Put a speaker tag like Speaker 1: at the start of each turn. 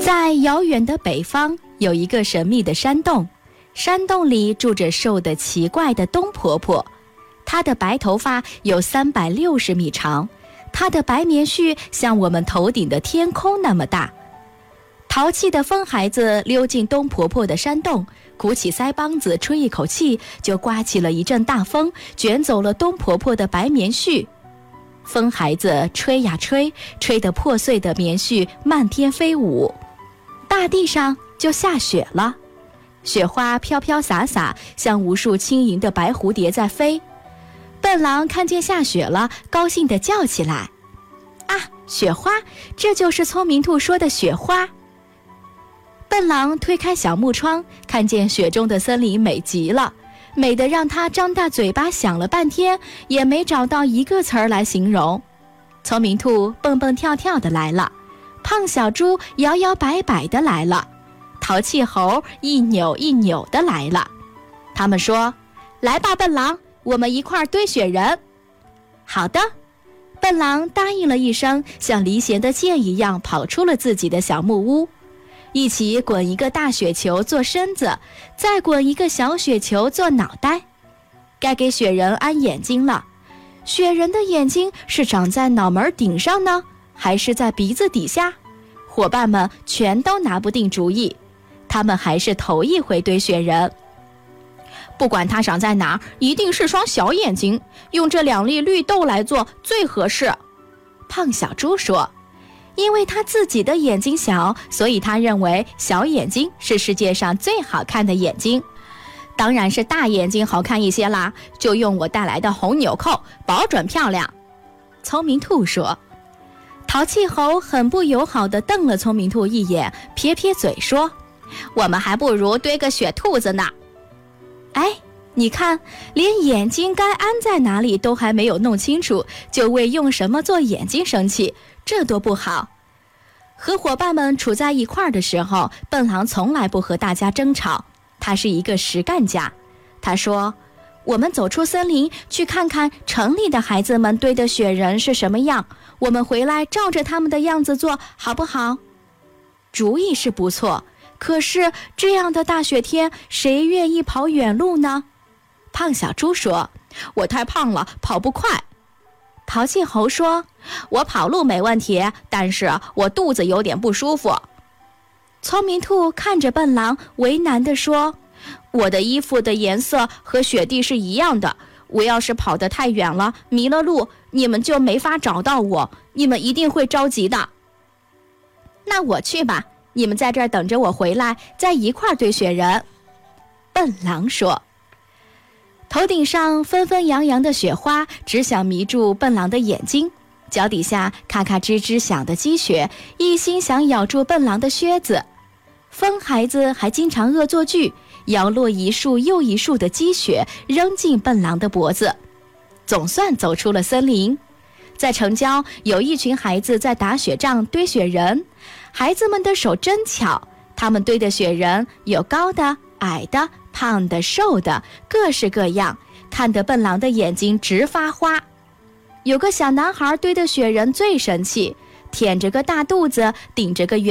Speaker 1: 在遥远的北方，有一个神秘的山洞，山洞里住着瘦得奇怪的冬婆婆，她的白头发有360米长，她的白棉絮像我们头顶的天空那么大。淘气的疯孩子溜进冬婆婆的山洞，鼓起腮帮子吹一口气，就刮起了一阵大风，卷走了冬婆婆的白棉絮。疯孩子吹呀吹，吹得破碎的棉絮漫天飞舞，大地上就下雪了，雪花飘飘洒洒，像无数轻盈的白蝴蝶在飞。笨狼看见下雪了，高兴地叫起来：啊，雪花，这就是聪明兔说的雪花。笨狼推开小木窗，看见雪中的森林美极了，美得让他张大嘴巴想了半天，也没找到一个词儿来形容。聪明兔蹦蹦跳跳的来了，胖小猪摇摇摆摆的来了，淘气猴一扭一扭的来了。他们说：来吧，笨狼，我们一块儿堆雪人。好的，笨狼答应了一声，像离弦的箭一样跑出了自己的小木屋。一起滚一个大雪球做身子，再滚一个小雪球做脑袋。该给雪人安眼睛了，雪人的眼睛是长在脑门顶上呢，还是在鼻子底下？伙伴们全都拿不定主意，他们还是头一回堆雪人。不管它长在哪儿，一定是双小眼睛，用这2粒绿豆来做最合适。胖小猪说，因为他自己的眼睛小，所以他认为小眼睛是世界上最好看的眼睛。当然是大眼睛好看一些啦，就用我带来的红纽扣，保准漂亮。聪明兔说。淘气猴很不友好地瞪了聪明兔一眼，撇撇嘴说，我们还不如堆个雪兔子呢。哎，你看，连眼睛该安在哪里都还没有弄清楚，就为用什么做眼睛生气，这多不好。和伙伴们处在一块儿的时候，笨狼从来不和大家争吵，他是一个实干家。他说，我们走出森林，去看看城里的孩子们堆的雪人是什么样，我们回来照着他们的样子做，好不好？主意是不错，可是这样的大雪天，谁愿意跑远路呢？胖小猪说，我太胖了，跑不快。淘气猴说，我跑路没问题，但是我肚子有点不舒服。聪明兔看着笨狼，为难地说，我的衣服的颜色和雪地是一样的，我要是跑得太远了，迷了路，你们就没法找到我，你们一定会着急的。那我去吧，你们在这儿等着我回来，再一块儿堆雪人。笨狼说。头顶上纷纷扬扬的雪花只想迷住笨狼的眼睛，脚底下咔咔吱吱响的积雪一心想咬住笨狼的靴子。疯孩子还经常恶作剧，摇落一束又一束的积雪扔进笨狼的脖子。总算走出了森林，在城郊有一群孩子在打雪仗堆雪人，孩子们的手真巧，他们堆的雪人有高的、矮的、胖的、瘦的，各式各样，看得笨狼的眼睛直发花。有个小男孩堆的雪人最神气，腆着个大肚子，顶着个圆